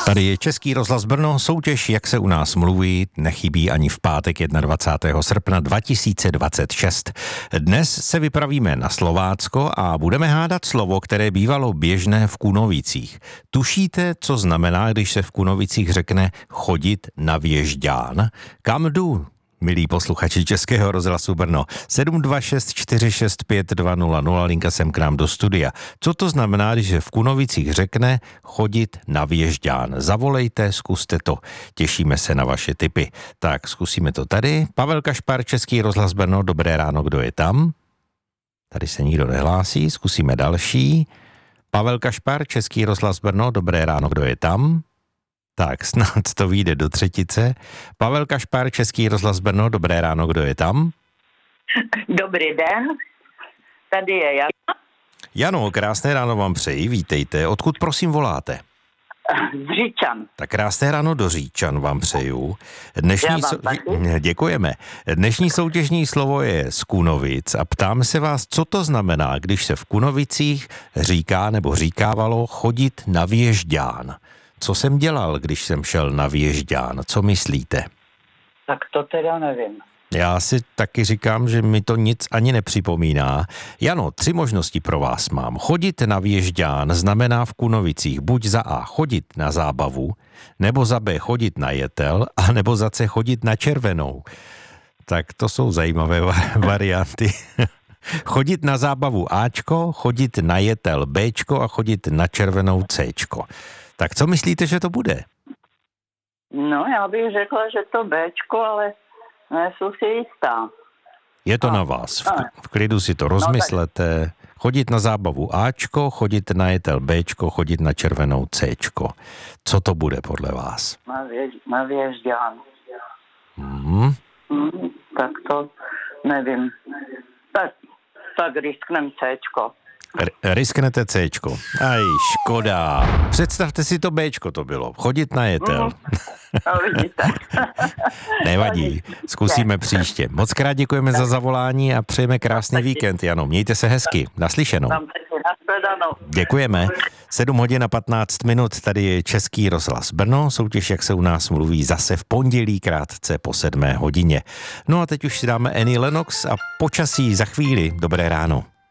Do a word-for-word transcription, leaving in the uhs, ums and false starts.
Tady je Český rozhlas Brno, soutěž Jak se u nás mluví, nechybí ani v pátek dvacátého prvního srpna dva tisíce dvacet šest. Dnes se vypravíme na Slovácko a budeme hádat slovo, které bývalo běžné v Kunovicích. Tušíte, co znamená, když se v Kunovicích řekne chodit na Věžďán? Kam jdu? Milí posluchači Českého rozhlasu Brno, sedm dva šest čtyři šest pět dva nula nula, linka sem k nám do studia. Co to znamená, když se v Kunovicích řekne chodit na Věžďán? Zavolejte, zkuste to. Těšíme se na vaše tipy. Tak zkusíme to tady. Pavel Kašpar, Český rozhlas Brno, dobré ráno, kdo je tam? Tady se nikdo nehlásí, zkusíme další. Pavel Kašpar, Český rozhlas Brno, dobré ráno, kdo je tam? Tak, snad to vyjde do třetice. Pavel Kašpar, Český rozhlas Brno, dobré ráno, kdo je tam? Dobrý den, tady je Jana. Jano, krásné ráno vám přeji, vítejte. Odkud prosím voláte? Z Říčan. Tak krásné ráno do Říčan vám přeju. Dnešní Já vám sou... Děkujeme. Dnešní soutěžní slovo je z Kunovic a ptám se vás, co to znamená, když se v Kunovicích říká nebo říkávalo chodit na Věžďán. Co jsem dělal, když jsem šel na Věžďán? Co myslíte? Tak to teda nevím. Já si taky říkám, že mi to nic ani nepřipomíná. Jano, tři možnosti pro vás mám. Chodit na Věžďán znamená v Kunovicích buď za A chodit na zábavu, nebo za B chodit na jetel, a nebo za C chodit na červenou. Tak to jsou zajímavé varianty. Chodit na zábavu Ačko, chodit na jetel Bčko a chodit na červenou Cčko. Tak co myslíte, že to bude? No, já bych řekla, že to Bčko, ale nejsou si jistá. Je to a, na vás. V, v klidu si to rozmyslete. No, tak... Chodit na zábavu Ačko, chodit na jetel Bčko, chodit na červenou Cčko. Co to bude podle vás? Na, věž, na Věžďán. Hmm. Hmm, tak to nevím. Tak, tak risknem Cčko. R- risknete Cčko. Aj, škoda. Představte si to Bčko to bylo. Chodit na jetel. No, vidíte. Nevadí. Zkusíme příště. Moc krát děkujeme za zavolání a přejeme krásný víkend, Jano. Mějte se hezky. Naslyšenou. Děkujeme. sedm hodin a patnáct minut. Tady je Český rozhlas Brno. Soutěž Jak se u nás mluví zase v pondělí krátce po sedmé hodině. No a teď už si dáme Annie Lennox a počasí za chvíli. Dobré ráno.